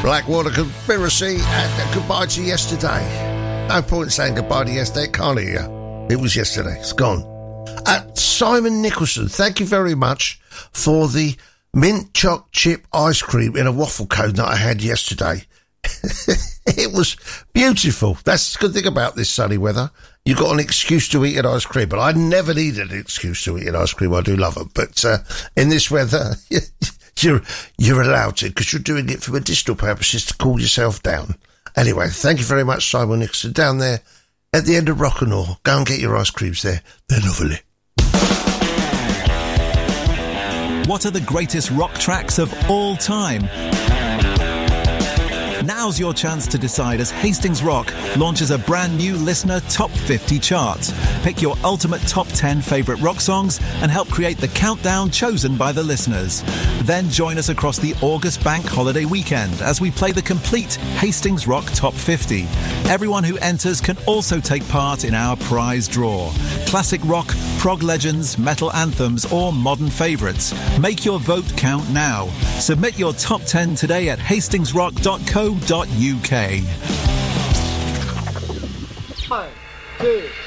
Blackwater Conspiracy and Goodbye to Yesterday. No point saying goodbye to yesterday. Can't hear you. It was yesterday. It's gone. Simon Nicholson, thank you very much for the mint choc chip ice cream in a waffle cone that I had yesterday. It was beautiful. That's the good thing about this sunny weather. You've got an excuse to eat an ice cream, but I never needed an excuse to eat an ice cream. I do love it. But in this weather, you're allowed to, because you're doing it for medicinal purposes to cool yourself down. Anyway, thank you very much, Simon Nicholson, down there at the end of Rock'n'Roll. Go and get your ice creams there. They're lovely. What are the greatest rock tracks of all time? Now's your chance to decide as Hastings Rock launches a brand new listener Top 50 chart. Pick your ultimate top 10 favourite rock songs and help create the countdown chosen by the listeners. Then join us across the August bank holiday weekend as we play the complete Hastings Rock Top 50. Everyone who enters can also take part in our prize draw. Classic rock, prog legends, metal anthems or modern favourites. Make your vote count now. Submit your top 10 today at hastingsrock.co.uk. 1, 2